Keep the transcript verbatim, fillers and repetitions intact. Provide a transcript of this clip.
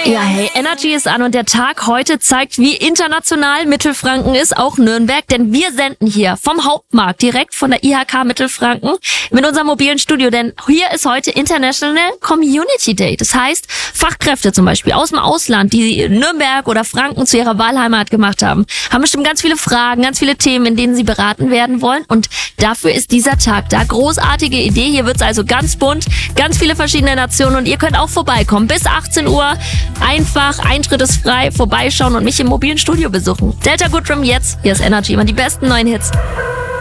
Ja, hey, Energy ist an und der Tag heute zeigt, wie international Mittelfranken ist, auch Nürnberg, denn wir senden hier vom Hauptmarkt, direkt von der I H K Mittelfranken mit unserem mobilen Studio, denn hier ist heute International Community Day. Das heißt, Fachkräfte zum Beispiel aus dem Ausland, die Nürnberg oder Franken zu ihrer Wahlheimat gemacht haben, haben bestimmt ganz viele Fragen, ganz viele Themen, in denen sie beraten werden wollen und dafür ist dieser Tag da. Großartige Idee, hier wird's also ganz bunt, ganz viele verschiedene Nationen und ihr könnt auch vorbeikommen. Bis achtzehn Uhr einfach, Eintritt ist frei, vorbeischauen und mich im mobilen Studio besuchen. Delta Goodrum jetzt, hier ist Energy, immer die besten neuen Hits.